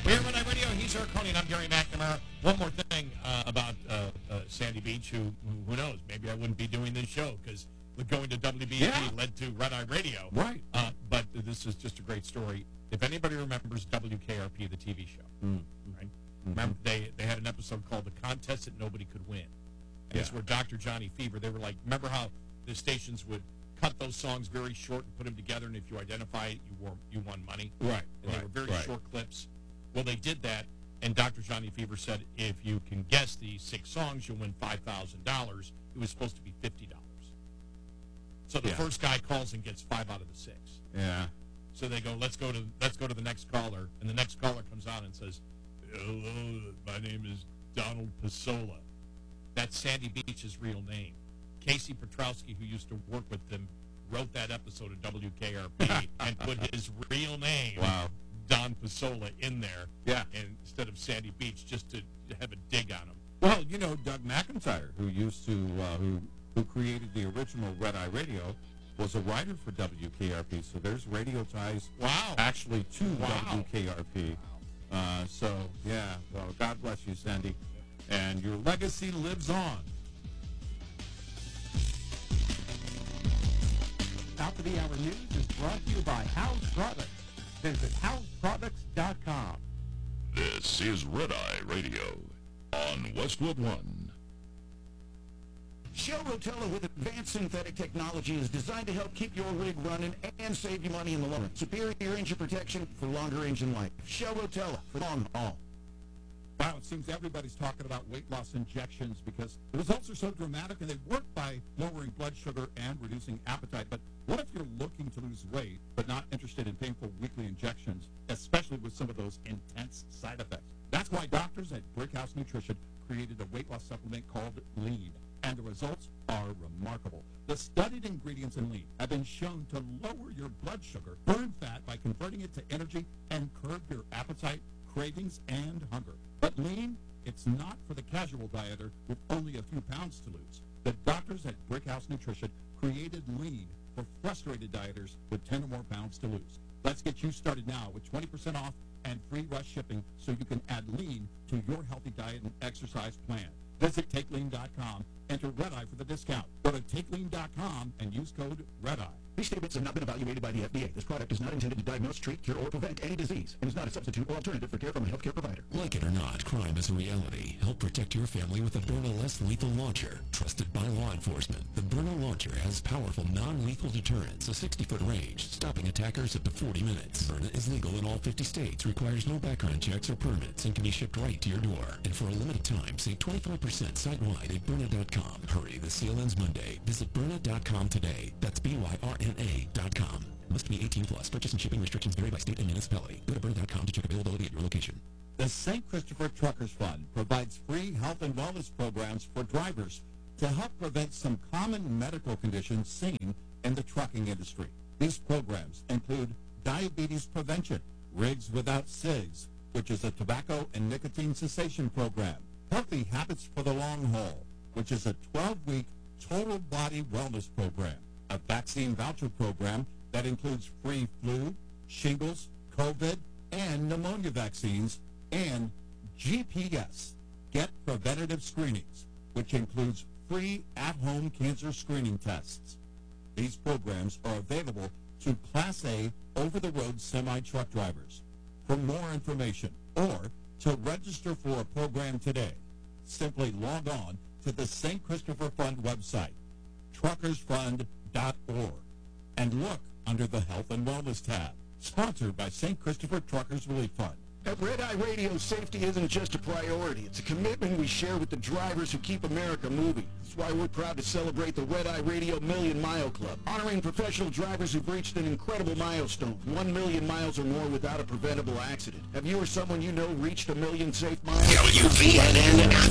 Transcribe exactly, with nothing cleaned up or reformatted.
We're Red Eye Radio. He's Eric Coney, and I'm Gary McNamara. One more thing uh, about uh, uh, Sandy Beach, who, who knows, maybe I wouldn't be doing this show because going to W B E Yeah. led to Red Eye Radio. Right. Uh, but this is just a great story. If anybody remembers W K R P, the T V show, Mm. right? Mm-hmm. Remember, they, they had an episode called The Contest That Nobody Could Win. And it's Yeah. where Doctor Johnny Fever, they were like, remember how the stations would cut those songs very short and put them together, and if you identify it, you won, you won money? Right. And they right, were very right. short clips. Well, they did that, and Doctor Johnny Fever said, if you can guess the six songs, you'll win five thousand dollars. It was supposed to be fifty dollars. So the Yeah. first guy calls and gets five out of the six. Yeah. So they go, let's go to let's go to the next caller, and the next caller comes on and says, hello, my name is Donald Pasola. That's Sandy Beach's real name. Casey Petrowski, who used to work with them, wrote that episode of W K R P and put his real name, Wow. Don Pasola, in there, Yeah. and instead of Sandy Beach, just to have a dig on him. Well, you know, Doug McIntyre, who used to, uh, who who created the original Red Eye Radio, was a writer for W K R P. So there's radio ties Wow. actually to Wow. W K R P. Uh, so, yeah, well, God bless you, Sandy. And your legacy lives on. Top of the Hour News is brought to you by House Products. Visit house products dot com. This is Red Eye Radio on Westwood One. Shell Rotella with advanced synthetic technology is designed to help keep your rig running and save you money in the long run. Superior engine protection for longer engine life. Shell Rotella for long haul. Wow, it seems everybody's talking about weight loss injections because the results are so dramatic and they work by lowering blood sugar and reducing appetite. But what if you're looking to lose weight but not interested in painful weekly injections, especially with some of those intense side effects? That's why doctors at Brickhouse Nutrition created a weight loss supplement called Lean. And the results are remarkable. The studied ingredients in Lean have been shown to lower your blood sugar, burn fat by converting it to energy, and curb your appetite, cravings, and hunger. But Lean, it's not for the casual dieter with only a few pounds to lose. The doctors at Brickhouse Nutrition created Lean for frustrated dieters with ten or more pounds to lose. Let's get you started now with twenty percent off and free rush shipping so you can add Lean to your healthy diet and exercise plan. Visit take lean dot com, enter Red Eye for the discount. Go to take lean dot com and use code Red Eye. These statements have not been evaluated by the F D A. This product is not intended to diagnose, treat, cure, or prevent any disease and is not a substitute or alternative for care from a healthcare provider. Like it or not, crime is a reality. Help protect your family with the Byrna Less Lethal Launcher. Trusted by law enforcement, the Byrna Launcher has powerful non-lethal deterrence, a sixty-foot range, stopping attackers up to forty minutes. Byrna is legal in all fifty states, requires no background checks or permits, and can be shipped right to your door. And for a limited time, save twenty-five percent site-wide at Byrna dot com. Hurry, the sale ends Monday. Visit Byrna dot com today. That's B Y R N A dot com. Must be eighteen plus. Purchase and shipping restrictions vary by state and municipality. Go to Byrna dot com to check availability at your location. The Saint Christopher Truckers Fund provides free health and wellness programs for drivers to help prevent some common medical conditions seen in the trucking industry. These programs include diabetes prevention, Rigs Without Cigs, which is a tobacco and nicotine cessation program, Healthy Habits for the Long Haul, which is a twelve-week total body wellness program, a vaccine voucher program that includes free flu, shingles, COVID, and pneumonia vaccines, and G P S, Get Preventative Screenings, which includes free at-home cancer screening tests. These programs are available to Class A over-the-road semi-truck drivers. For more information or to register for a program today, simply log on to the Saint Christopher Fund website, truckers fund dot org, and look under the Health and Wellness tab. Sponsored by Saint Christopher Truckers Relief Fund. At Red Eye Radio, safety isn't just a priority. It's a commitment we share with the drivers who keep America moving. That's why we're proud to celebrate the Red Eye Radio Million Mile Club, honoring professional drivers who've reached an incredible milestone, one million miles or more without a preventable accident. Have you or someone you know reached a million safe miles? W V N N